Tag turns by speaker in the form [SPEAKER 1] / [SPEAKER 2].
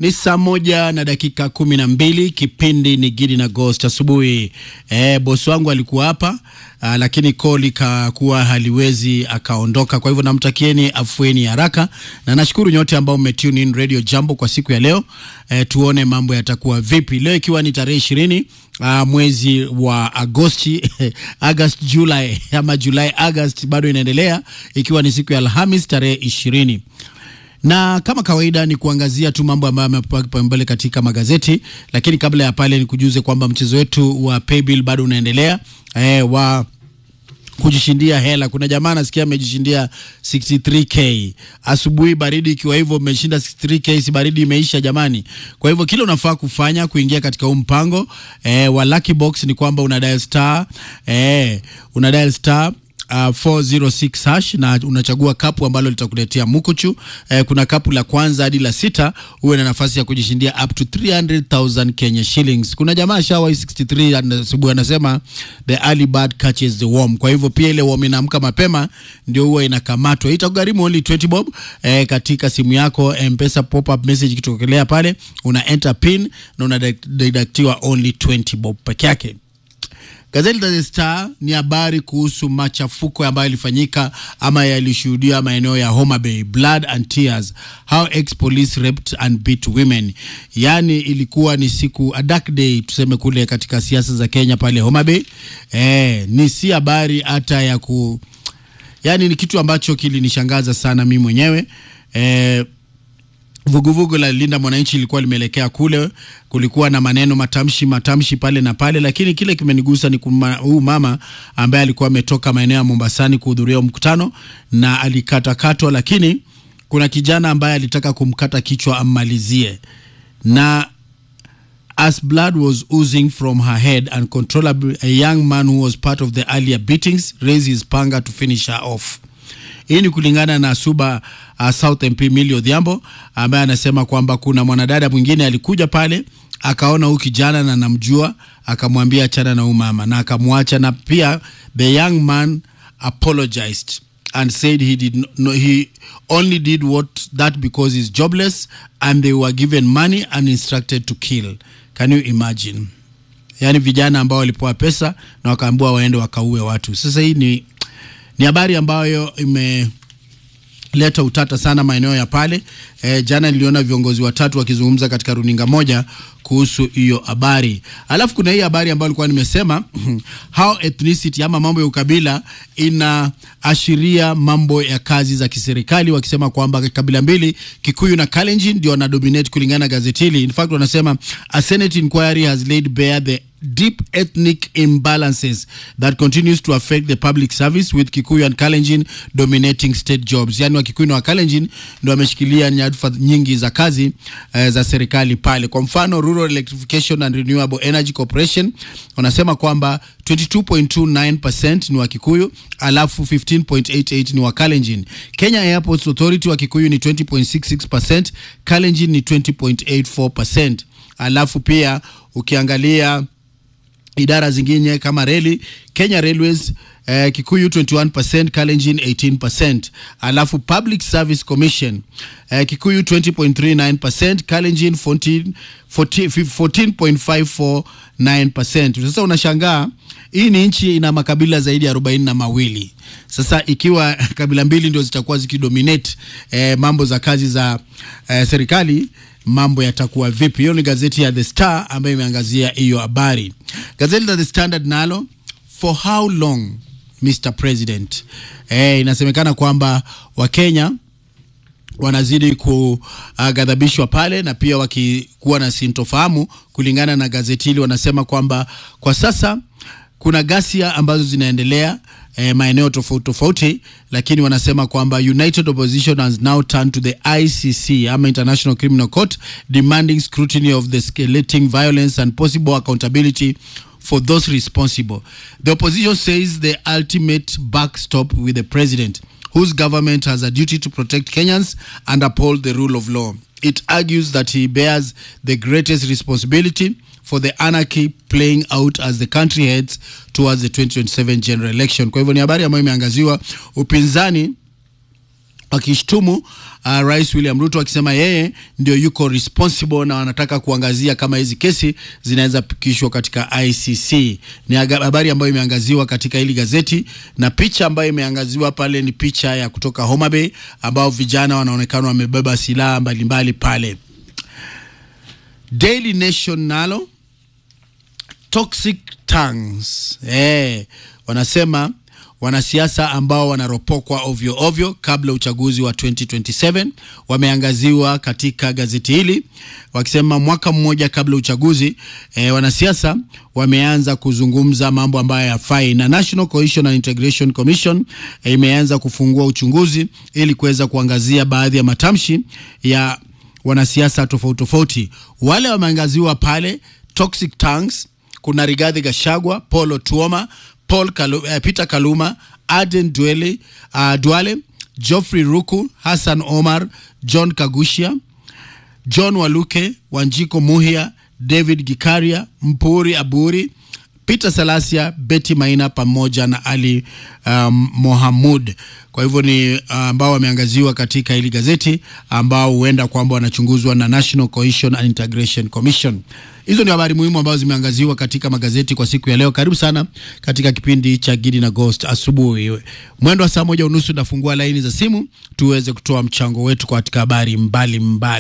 [SPEAKER 1] Ni saa 1:12, kipindi ni Gidi na Ghost asubuhi. Boss wangu alikuwa hapa, lakini call ikakuwa haliwezi akaondoka. Kwa hivyo namtakieni afueni haraka, na nashukuru nyote ambao mmetune in Radio Jambo kwa siku ya leo. Tuone mambo yatakuwa vipi. Leo ikiwa ni tarehe 20 mwezi wa Agosti August July ama July August bado inaendelea, ikiwa ni siku ya Alhamis tarehe 20. Na kama kawaida ni kuangazia tu mambo ambayo yamepewa kipaumbele katika magazeti, lakini kabla ya pale ni kujuze kwamba mchezo wetu wa Paybill bado unaendelea, wa kujishindia hela. Kuna jamaa nasikia amejishindia 63k asubuhi, baridi ikiwa hivyo umeshinda 63k, si baridi imeisha jamani. Kwa hivyo kile unafaa kufanya kuingia katika huu mpango wa Lucky Box ni kwamba una dial star 406 hash na unachagua kapu ambalo litakuletea mukuchu. Kuna kapu la kwanza hadi la 6, uwe na nafasi ya kujishindia up to 300,000 Kenya shillings. Kuna jamaa shawa 63 asubuhi anasema the early bird catches the worm. Kwa hivyo pia ile worm inaamka mapema ndio huwa inakamatwa. Itakugharimu only 20 bob katika simu yako. M-Pesa pop up message kitokelea pale, una enter pin na una deductiwa only 20 bob peke yake. Gazeti la The Star ni habari kuhusu machafuko ambayo ilifanyika ama yalishuhudia maeneo ya Homa Bay. Blood and tears, how ex-police raped and beat women. Yani ilikuwa ni siku, a dark day tuseme kule katika siasa za Kenya pale Homa Bay. Ni si habari hata ya yani ni kitu ambacho kilinishangaza sana mimi mwenyewe. Vuguvugu la Linda Mwananchi ilikuwa limeelekea kule, kulikuwa na maneno matamshi pale na pale, lakini kile kimenigusa ni huyu mama ambaye alikuwa ametoka maeneo ya Mombasani kuhudhuria mkutano na alikatakatwa, lakini kuna kijana ambaye alitaka kumkata kichwa ammalizie, na as blood was oozing from her head uncontrollably, a young man who was part of the earlier beatings raised his panga to finish her off. Hii ni kulingana na Suba South MP Millie Odhiambo, ambaye anasema kwamba kuna mwanadada mwingine alikuja pale akaona huyu kijana na namjua, akamwambia achana na huyu mama na akamwacha. Na pia the young man apologized and said he only did that because he's jobless and they were given money and instructed to kill. Can you imagine? Yani vijana ambao walipewa pesa na wakaambiwa waende wakaue watu. Sasa hii ni habari ambayo imeleta utata sana maeneo ya pale. Jana niliona viongozi watatu wakizungumza katika runinga moja kuhusu hiyo habari. Alafu kuna hii habari ambayo nilikuwa nimesema how ethnicity ama mambo ya ukabila inaashiria mambo ya kazi za kiserikali, wakisema kwamba kabila mbili, Kikuyu na Kalenjin, ndio wanadominate kulingana na gazeti hili. In fact wanasema a Senate inquiry has laid bare the deep ethnic imbalances that continues to affect the public service, with Kikuyu and Kalenjin dominating state jobs. Yani wa Kikuyu na wa Kalenjin ndio wameshikilia nyadhifa nyingi za kazi za serikali pale. Kwa mfano Rural Electrification and Renewable Energy Corporation wanasema kwamba 22.29% ni wa Kikuyu, alafu 15.88 ni wa Kalenjin. Kenya Airports Authority wa Kikuyu ni 20.66%, Kalenjin ni 20.84%. Alafu pia ukiangalia idara zingine kama reli, Kenya Railways, Kikuyu 21%, Kalenjin 18%. Alafu Public Service Commission, Kikuyu 20.39%, Kalenjin 14.549%. Sasa unashangaa, hii ni nchi ina makabila zaidi ya 42. Sasa ikiwa kabila mbili ndio zitakuwa zikidominate mambo za kazi za serikali, mambo yatakuwa vipi? Hiyo ni gazeti ya The Star ambayo imeangazia hiyo habari. Gazeti la The Standard nalo, for how long Mr. President, inasemekana kwamba Wakenya wanazidi kughadhabishwa pale, na pia wakikuwa na sintofahamu. Kulingana na gazeti hili wanasema kwamba kwa sasa kuna ghasia ambazo zinaendelea maeneo tofauti, lakini wanasema kwamba United Opposition has now turned to the ICC, ama International Criminal Court, demanding scrutiny of the escalating violence and possible accountability for those responsible. The opposition says the ultimate backstop with the president, whose government has a duty to protect Kenyans and uphold the rule of law. It argues that he bears the greatest responsibility for the anarchy playing out as the country heads towards the 2027 general election. Kwa hivyo ni habari ambayo imeangaziwa, upinzani wakishtumu Rais William Ruto akisema yeye ndio yuko responsible na wanataka kuangazia kama hizi kesi zinaweza pikishwa katika ICC. Ni habari ambayo imeangaziwa katika hili gazeti, na picha ambayo imeangaziwa pale ni picha ya kutoka Homa Bay ambao vijana wanaonekana wamebeba silaha mbalimbali pale. Daily Nation nalo toxic tongues. Wanasema wanasiasa ambao wanaropokwa ovyo ovyo kabla uchaguzi wa 2027 wameangaziwa katika gazeti hili, wakisema mwaka mmoja kabla uchaguzi wanasiasa wameanza kuzungumza mambo ambayo yafai, na National Cohesion and Integration Commission imeanza kufungua uchunguzi ili kuweza kuangazia baadhi ya matamshi ya wanasiasa tofauti. Wale wameangaziwa pale toxic tongues, kuna Rigathi Gachagua, Paul Otuoma, Peter Kaluma, Aden Duale, Geoffrey Ruku, Hassan Omar, John Kagushia, John Waluke, Wanjiko Muhia, David Gikaria, Mpuri Aburi, Peter Salasia, Betty Maina pamoja na Ali Mohamud. Kwa hivyo ni ambao wameangaziwa katika hili gazeti, ambao huenda kwamba wanachunguzwa na National Cohesion and Integration Commission. Hizo ni habari muhimu ambazo zimeangaziwa katika magazeti kwa siku ya leo. Karibu sana katika kipindi cha Gidi na Ghost asubuhi. Mwendo wa saa 1:30 nafungua laini za simu tuweze kutoa mchango wetu katika habari mbalimbali.